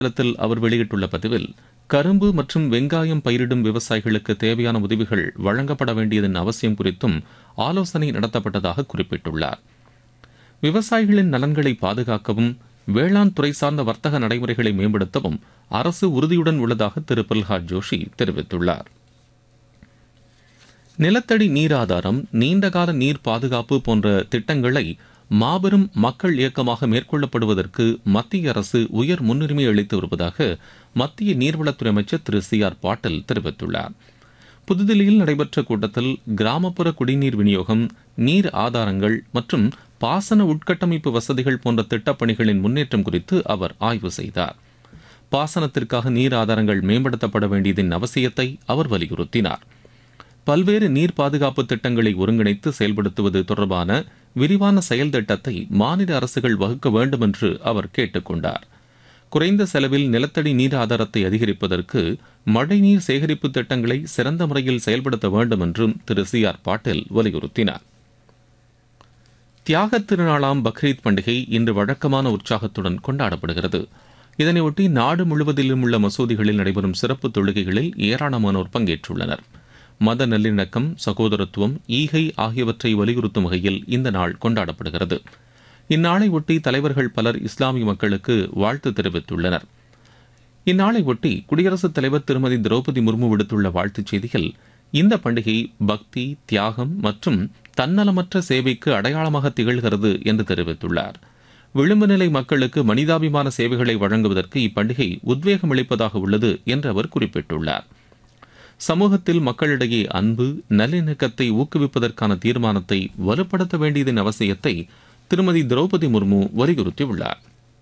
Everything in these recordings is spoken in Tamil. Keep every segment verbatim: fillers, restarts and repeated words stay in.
தளத்தில் அவர் வெளியிட்டுள்ள பதிவில், கரும்பு மற்றும் வெங்காயம் பயிரிடும் விவசாயிகளுக்கு தேவையான உதவிகள் வழங்கப்பட வேண்டியதன் அவசியம் குறித்தும் ஆலோசனை நடத்தப்பட்டதாக குறிப்பிட்டுள்ளார். விவசாயிகளின் நலன்களை பாதுகாக்கவும் வேளாண் துறை சார்ந்த வர்த்தக நடைமுறைகளை மேம்படுத்தவும் அரசு உறுதியுடன் உள்ளதாக திரு பிரல்ஹாத் ஜோஷி தெரிவித்துள்ளார். நிலத்தடி நீர் ஆதாரம், நீண்டகால நீர் பாதுகாப்பு போன்ற திட்டங்களை மாபெரும் மக்கள் இயக்கமாக மேற்கொள்ளப்படுவதற்கு மத்திய அரசு உயர் முன்னுரிமை அளித்து வருவதாக மத்திய நீர்வளத்துறை அமைச்சர் திரு சி ஆர் பாட்டீல் தெரிவித்துள்ளார். புதுதில்லியில் நடைபெற்ற கூட்டத்தில் கிராமப்புற குடிநீர் விநியோகம், நீர் ஆதாரங்கள் மற்றும் பாசன உட்கட்டமைப்பு வசதிகள் போன்ற திட்டப்பணிகளின் முன்னேற்றம் குறித்து அவர் ஆய்வு செய்தார். பாசனத்திற்காக நீர் ஆதாரங்கள் மேம்படுத்தப்பட வேண்டியதன் அவசியத்தை அவர் வலியுறுத்தினார். பல்வேறு நீர் பாதுகாப்பு திட்டங்களை ஒருங்கிணைத்து செயல்படுத்துவது தொடர்பான விரிவான செயல் திட்டத்தை மாநில அரசுகள் வகுக்க வேண்டும் என்று அவர் கேட்டுக் கொண்டார். குறைந்த செலவில் நிலத்தடி நீர் ஆதாரத்தை அதிகரிப்பதற்கு மழைநீர் சேகரிப்பு திட்டங்களை சிறந்த முறையில் செயல்படுத்த வேண்டும் என்றும் திரு சி ஆர் பாட்டீல் வலியுறுத்தினார். தியாகத் திருநாளாம் பக்ரீத் பண்டிகை இன்று வழக்கமான உற்சாகத்துடன் கொண்டாடப்படுகிறது. இதனையொட்டி நாடு முழுவதிலும் உள்ள மசூதிகளில் நடைபெறும் சிறப்பு தொழுகைகளில் ஏராளமானோர் பங்கேற்றுள்ளனர். மத நல்லிணக்கம், சகோதரத்துவம், ஈகை ஆகியவற்றை வலியுறுத்தும் வகையில் இந்த நாள் கொண்டாடப்படுகிறது. இந்நாளை ஒட்டி தலைவர்கள் பலர் இஸ்லாமிய மக்களுக்கு வாழ்த்து தெரிவித்துள்ளனர். இந்நாளை ஒட்டி குடியரசுத் தலைவர் திருமதி திரௌபதி முர்மு விடுத்துள்ள வாழ்த்துச் செய்தியில், இந்த பண்டிகை பக்தி, தியாகம் மற்றும் தன்னலமற்ற சேவைக்கு அடையாளமாக திகழ்கிறது என்று தெரிவித்துள்ளார். விளிம்பு நிலை மக்களுக்கு மனிதாபிமான சேவைகளை வழங்குவதற்கு இப்பண்டிகை உத்வேகம் அளிப்பதாக உள்ளது என்று அவர் குறிப்பிட்டுள்ளார். சமூகத்தில் மக்களிடையே அன்பு, நல்லிணக்கத்தை ஊக்குவிப்பதற்கான தீர்மானத்தை வலுப்படுத்த வேண்டியதன் அவசியத்தை திருமதி திரௌபதி முர்மு வலியுறுத்தியுள்ளார்.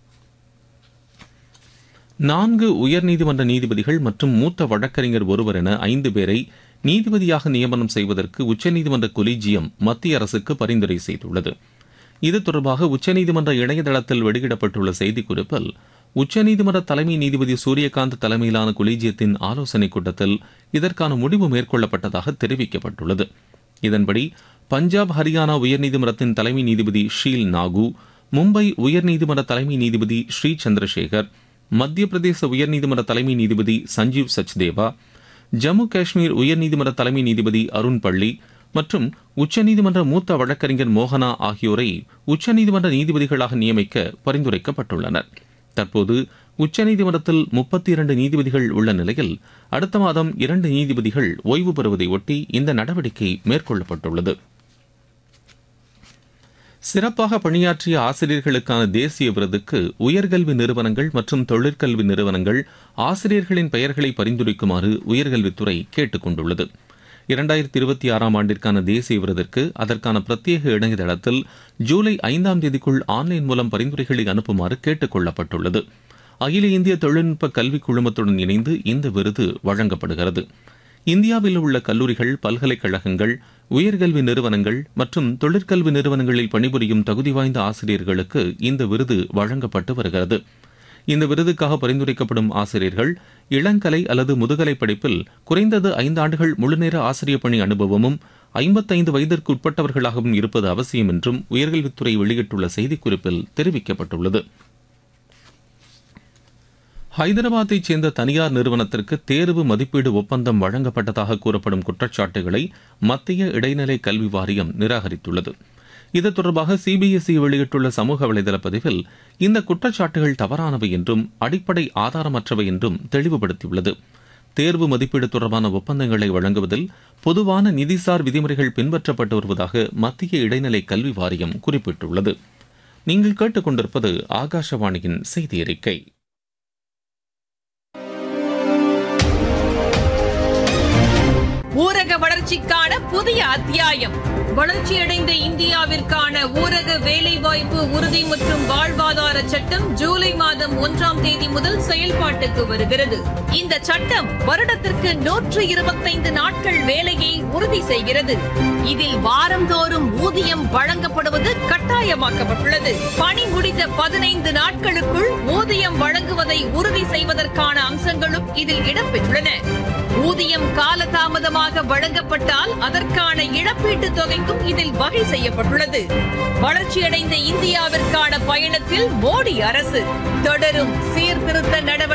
நான்கு உயர்நீதிமன்ற நீதிபதிகள் மற்றும் மூத்த வழக்கறிஞர் ஒருவர் என ஐந்து பேரை நீதிபதியாக நியமனம் செய்வதற்கு உச்சநீதிமன்ற கொலீஜியம் மத்திய அரசுக்கு பரிந்துரை செய்துள்ளது. இது தொடர்பாக உச்சநீதிமன்ற இணையதளத்தில் வெளியிடப்பட்டுள்ள செய்திக்குறிப்பில், உச்சநீதிமன்ற தலைமை நீதிபதி சூரியகாந்த் தலைமையிலான கொலீஜியத்தின் ஆலோசனைக் கூட்டத்தில் இதற்கான முடிவு மேற்கொள்ளப்பட்டதாக தெரிவிக்கப்பட்டுள்ளது. இதன்படி பஞ்சாப், ஹரியானா உயர்நீதிமன்றத்தின் தலைமை நீதிபதி ஷீல் நாகு, மும்பை உயர்நீதிமன்ற தலைமை நீதிபதி ஸ்ரீ சந்திரசேகர், மத்திய பிரதேச உயர்நீதிமன்ற தலைமை நீதிபதி சஞ்சீவ் சச்தேவா, ஜம்மு காஷ்மீர் உயர்நீதிமன்ற தலைமை நீதிபதி அருண் பள்ளி மற்றும் உச்சநீதிமன்ற மூத்த வழக்கறிஞர் மோகனா ஆகியோரை உச்சநீதிமன்ற நீதிபதிகளாக நியமிக்க பரிந்துரைக்கப்பட்டுள்ளனர். தற்போது உச்சநீதிமன்றத்தில் முப்பத்தி இரண்டு நீதிபதிகள் உள்ள நிலையில் அடுத்த மாதம் இரண்டு நீதிபதிகள் ஓய்வு பெறுவதை ஒட்டி இந்த நடவடிக்கை மேற்கொள்ளப்பட்டுள்ளது. சிறப்பாக பணியாற்றிய ஆசிரியர்களுக்கான தேசிய விருதுக்கு உயர்கல்வி நிறுவனங்கள் மற்றும் தொழிற்கல்வி நிறுவனங்கள் ஆசிரியர்களின் பெயர்களை பரிந்துரைக்குமாறு உயர்கல்வித்துறை கேட்டுக் கொண்டுள்ளது. இரண்டாயிரத்தி இருபத்தி ஆறாம் ஆண்டிற்கான தேசிய விருதிற்கு அதற்கான பிரத்யேக இணையதளத்தில் ஜூலை ஐந்தாம் தேதிக்குள் ஆன்லைன் மூலம் பரிந்துரைகளை அனுப்புமாறு கேட்டுக் கொள்ளப்பட்டுள்ளது. அகில இந்திய தொழில்நுட்ப கல்விக் குழுமத்துடன் இணைந்து இந்த விருது வழங்கப்படுகிறது. இந்தியாவில் உள்ள கல்லூரிகள், பல்கலைக்கழகங்கள், உயர்கல்வி நிறுவனங்கள் மற்றும் தொழிற்கல்வி நிறுவனங்களில் பணிபுரியும் தகுதி வாய்ந்த ஆசிரியர்களுக்கு இந்த விருது வழங்கப்பட்டு வருகிறது. இந்த விருதுக்காக பரிந்துரைக்கப்படும் ஆசிரியர்கள் இளங்கலை அல்லது முதுகலை படிப்பில் குறைந்தது ஐந்து ஆண்டுகள் முழுநேர ஆசிரியர் பணி அனுபவமும் ஐம்பத்தைந்து வயதிற்கு உட்பட்டவர்களாகவும் இருப்பது அவசியம் என்றும் உயர்கல்வித்துறை வெளியிட்டுள்ள செய்திக்குறிப்பில் தெரிவிக்கப்பட்டுள்ளது. ஹைதராபாத்தைச் சேர்ந்த தனியார் நிறுவனத்திற்கு தேர்வு மதிப்பீடு ஒப்பந்தம் வழங்கப்பட்டதாக கூறப்படும் குற்றச்சாட்டுகளை மத்திய இடைநிலை கல்வி வாரியம் நிராகரித்துள்ளது. இது தொடர்பாக சிபிஎஸ்இ வெளியிட்டுள்ள சமூக வலைதள பதிவில், இந்த குற்றச்சாட்டுகள் தவறானவை என்றும் அடிப்படை ஆதாரமற்றவை என்றும் தெளிவுபடுத்தியுள்ளது. தேர்வு மதிப்பீடு தொடர்பான ஒப்பந்தங்களை வழங்குவதில் பொதுவான நிதிசார் விதிமுறைகள் பின்பற்றப்பட்டு வருவதாக மத்திய இடைநிலை கல்வி வாரியம் குறிப்பிட்டுள்ளது. நீங்கள் கேட்டுக் கொண்டிருப்பது ஆகாஷவாணியின் செய்தி அறிக்கை. ஊரக வளர்ச்சிக்கான புதிய அத்தியாயம். வளர்ச்சியடைந்த இந்தியாவிற்கான ஊரக வேலைவாய்ப்பு உறுதி மற்றும் வாழ்வாதார சட்டம் ஜூலை மாதம் ஒன்றாம் தேதி முதல் செயல்பாட்டுக்கு வருகிறது. இந்த சட்டம் வருடத்திற்கு நூற்று இருபத்தைந்து நாட்கள் வேலையை உறுதி செய்கிறது. இதில் வாரந்தோறும் ஊதியம் வழங்கப்படுவது கட்டாயமாக்கப்பட்டுள்ளது. பணி முடிந்த பதினைந்து நாட்களுக்குள் ஊதியம் வழங்குவதை உறுதி செய்வதற்கான அம்சங்களும் இதில் இடம்பெற்றுள்ளன. ஊதியம் காலதாமதமாக வழங்கப்பட்டால் அதற்கான இழப்பீட்டுத் தொகைக்கும் இதில் வகை செய்யப்பட்டுள்ளது. வளர்ச்சியடைந்த இந்தியாவிற்கான பயணத்தில் மோடி அரசு தொடரும் சீர்திருத்த நடவடிக்கை